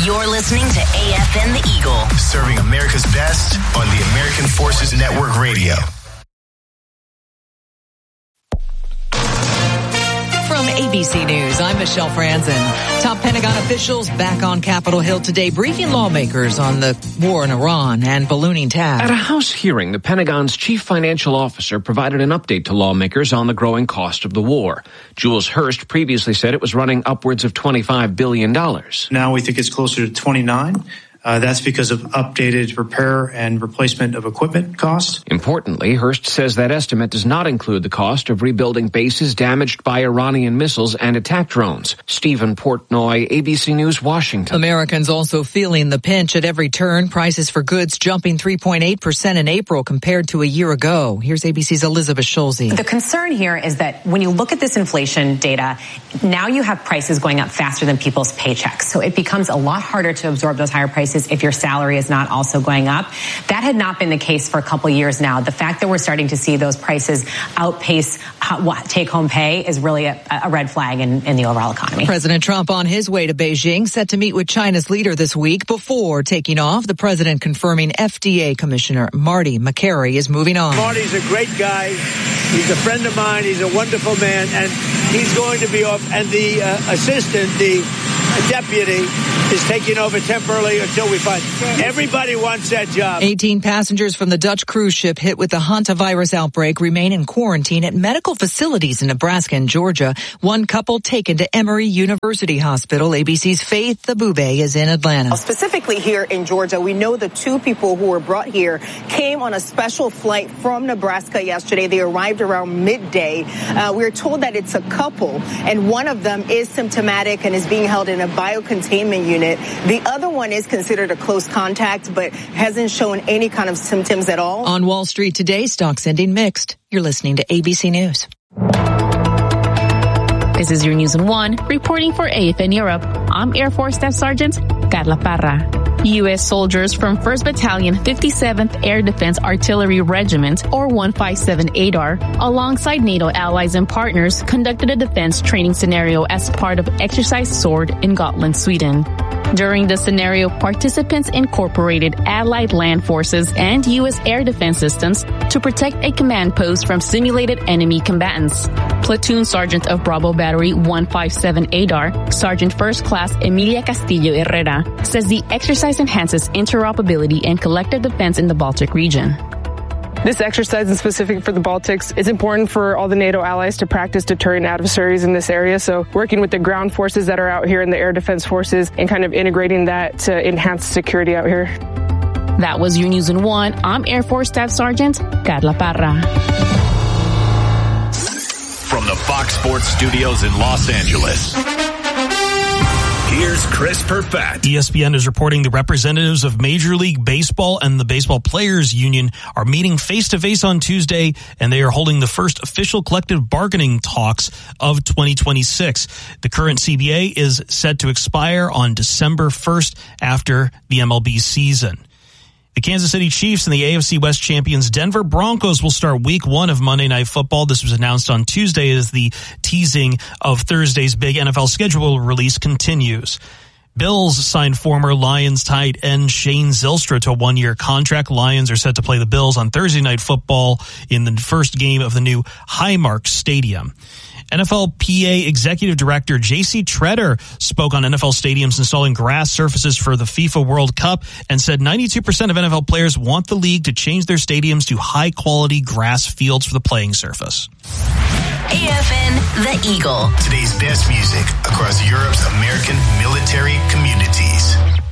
You're listening to AFN the Eagle. Serving America's best on the American Forces Network Radio. From ABC News, I'm Michelle Franzen. Top Pentagon officials back on Capitol Hill today briefing lawmakers on the war in Iran and ballooning tab. At a House hearing, the Pentagon's chief financial officer provided an update to lawmakers on the growing cost of the war. Jules Hurst previously said it was running upwards of $25 billion. Now we think it's closer to 29. That's because of updated repair and replacement of equipment costs. Importantly, Hurst says that estimate does not include the cost of rebuilding bases damaged by Iranian missiles and attack drones. Stephen Portnoy, ABC News, Washington. Americans also feeling the pinch at every turn. Prices for goods jumping 3.8% in April compared to a year ago. Here's ABC's Elizabeth Schulze. The concern here is that when you look at this inflation data, now you have prices going up faster than people's paychecks. So it becomes a lot harder to absorb those higher prices if your salary is not also going up. That had not been the case for a couple years now. The fact that we're starting to see those prices outpace take-home pay is really a red flag in the overall economy. President Trump on his way to Beijing, set to meet with China's leader this week. Before taking off, the president confirming FDA Commissioner Marty Makary is moving on. Marty's a great guy. He's a friend of mine. He's a wonderful man, and he's going to be off. And the assistant, the deputy, is taking over temporarily until we find. Everybody wants that job. 18 passengers from the Dutch cruise ship hit with the hantavirus outbreak remain in quarantine at medical facilities in Nebraska and Georgia. One couple taken to Emory University Hospital. ABC's Faith Abube is in Atlanta. Specifically here in Georgia, we know the two people who were brought here came on a special flight from Nebraska yesterday. They arrived around midday. We're told that it's a couple, and one of them is symptomatic and is being held in a biocontainment unit. The other one is considered a close contact, but hasn't shown any kind of symptoms at all. On Wall Street today, stocks ending mixed. You're listening to ABC News. This is your News in One, reporting for AFN Europe. I'm Air Force Staff Sergeant Carla Parra. U.S. soldiers from 1st Battalion, 57th Air Defense Artillery Regiment, or 157 ADAR, alongside NATO allies and partners, conducted a defense training scenario as part of Exercise Sword in Gotland, Sweden. During the scenario, participants incorporated Allied land forces and U.S. air defense systems to protect a command post from simulated enemy combatants. Platoon Sergeant of Bravo Battery 157 ADAR, Sergeant First Class Emilia Castillo Herrera, says the exercise enhances interoperability and collective defense in the Baltic region. This exercise is specific for the Baltics. It's important for all the NATO allies to practice deterring adversaries in this area. So working with the ground forces that are out here and the air defense forces and kind of integrating that to enhance security out here. That was your News in One. I'm Air Force Staff Sergeant Carla Parra. From the Fox Sports Studios in Los Angeles, here's Chris Perfett. ESPN is reporting the representatives of Major League Baseball and the Baseball Players Union are meeting face-to-face on Tuesday, and they are holding the first official collective bargaining talks of 2026. The current CBA is set to expire on December 1st after the MLB season. The Kansas City Chiefs and the AFC West champions Denver Broncos will start week 1 of Monday Night Football. This was announced on Tuesday as the teasing of Thursday's big NFL schedule release continues. Bills signed former Lions tight end Shane Zylstra to a 1-year contract. Lions are set to play the Bills on Thursday Night Football in the first game of the new Highmark Stadium. NFLPA Executive Director J.C. Treader spoke on NFL stadiums installing grass surfaces for the FIFA World Cup and said 92% of NFL players want the league to change their stadiums to high-quality grass fields for the playing surface. AFN The Eagle. Today's best music across Europe's American military communities.